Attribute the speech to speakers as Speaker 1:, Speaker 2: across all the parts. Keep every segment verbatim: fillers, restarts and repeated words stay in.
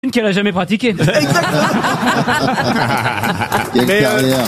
Speaker 1: Une qu'elle a jamais pratiquée.
Speaker 2: Quelle
Speaker 3: Mais, euh,
Speaker 2: carrière.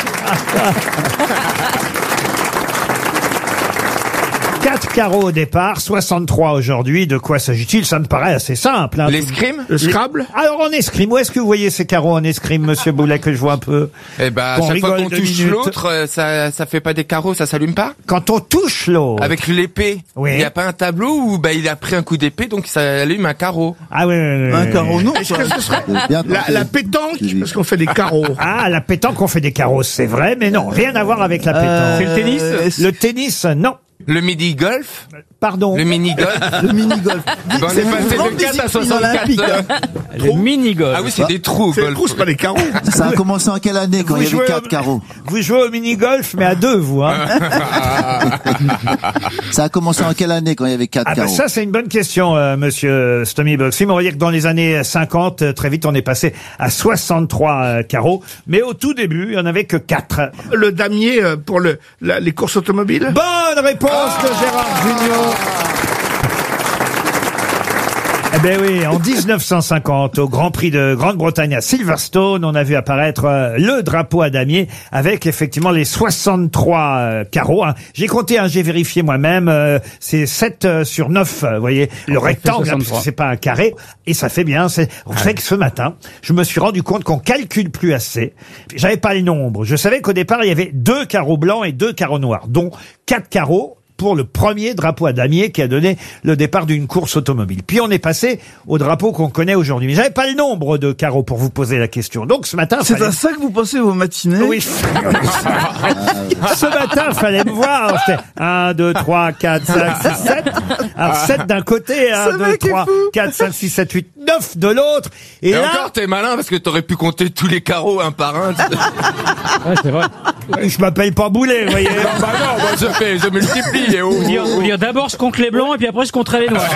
Speaker 4: Quatre carreaux au départ, soixante-trois aujourd'hui. De quoi s'agit-il? Ça me paraît assez simple. Hein.
Speaker 5: L'escrime?
Speaker 3: Le Scrabble?
Speaker 4: Alors en escrime, où est-ce que vous voyez ces carreaux en escrime, monsieur Boulet, que je vois un peu?
Speaker 5: Eh ben, à
Speaker 4: Qu'on
Speaker 5: chaque fois
Speaker 4: rigole
Speaker 5: qu'on
Speaker 4: deux
Speaker 5: touche
Speaker 4: minutes.
Speaker 5: l'autre, euh, ça, ça fait pas des carreaux, ça s'allume pas?
Speaker 4: Quand on touche l'eau.
Speaker 5: Avec l'épée.
Speaker 4: Oui.
Speaker 5: Il n'y a pas un tableau où, bah, il a pris un coup d'épée, donc ça allume un carreau.
Speaker 4: Ah oui, oui, oui,
Speaker 6: Un
Speaker 4: oui.
Speaker 6: carreau, non.
Speaker 3: Est-ce que ce serait
Speaker 2: C'est bien
Speaker 3: la,
Speaker 2: tenté.
Speaker 3: la pétanque? Parce qu'on fait des carreaux.
Speaker 4: Ah, la pétanque, on fait des carreaux, c'est vrai, mais non, rien à voir avec la pétanque.
Speaker 6: Euh,
Speaker 1: C'est le tennis?
Speaker 4: Le tennis, non.
Speaker 5: Le midi-golf?
Speaker 4: Pardon.
Speaker 5: Le mini-golf?
Speaker 6: Le mini-golf.
Speaker 5: Ben, on est passé de quatre à soixante-quatre.
Speaker 1: Le mini-golf.
Speaker 5: Ah oui, c'est des trous au
Speaker 3: C'est le
Speaker 5: golf.
Speaker 3: trou, c'est pas des carreaux.
Speaker 2: Ça a commencé en quelle année quand
Speaker 4: Vous
Speaker 2: il y avait
Speaker 4: jouez
Speaker 2: quatre
Speaker 4: au-
Speaker 2: carreaux?
Speaker 4: Vous jouez au mini-golf, mais à deux, vous, hein.
Speaker 2: Ça a commencé en quelle année quand il y avait quatre
Speaker 4: Ah bah
Speaker 2: carreaux?
Speaker 4: ça, c'est une bonne question, euh, monsieur Stomy Boxim. On va dire que dans les années cinquante, euh, très vite, on est passé à soixante-trois euh, carreaux. Mais au tout début, il n'y en avait que quatre.
Speaker 3: Le damier euh, pour le, la- les courses automobiles?
Speaker 4: Bonne réponse de Gérard Junior. Eh ben oui, en dix-neuf cent cinquante, au Grand Prix de Grande-Bretagne à Silverstone, on a vu apparaître euh, le drapeau à damier avec effectivement les soixante-trois euh, carreaux. Hein. J'ai compté, hein, j'ai vérifié moi-même, euh, c'est sept euh, sur neuf, euh, vous voyez, le rectangle, hein, parce que c'est pas un carré, et ça fait bien. C'est... Vous savez que ce matin, je me suis rendu compte qu'on calcule plus assez. J'avais pas le nombre. Je savais qu'au départ, il y avait deux carreaux blancs et deux carreaux noirs, dont quatre carreaux pour le premier drapeau à damier qui a donné le départ d'une course automobile. Puis on est passé au drapeau qu'on connaît aujourd'hui. Mais j'avais pas le nombre de carreaux pour vous poser la question. Donc ce matin,
Speaker 6: C'est
Speaker 4: fallait...
Speaker 6: à ça que vous passez vos matinées?
Speaker 4: Oui. Ce matin, fallait me voir. C'était un, deux, trois, quatre, cinq, six, sept. Alors sept d'un côté, un,
Speaker 6: Ce
Speaker 4: deux,
Speaker 6: mec est
Speaker 4: trois,
Speaker 6: fou.
Speaker 4: quatre, cinq, six, sept, huit, neuf de l'autre. Et,
Speaker 5: Et
Speaker 4: là,
Speaker 5: encore, t'es malin parce que t'aurais pu compter tous les carreaux un par un.
Speaker 1: Ouais, c'est vrai.
Speaker 4: je m'appelle pas Boulet, vous voyez.
Speaker 5: Bah non, moi je fais, je multiplie. Et oh,
Speaker 1: Faut dire, faut dire d'abord je compte les blancs et puis après je compterai les noirs.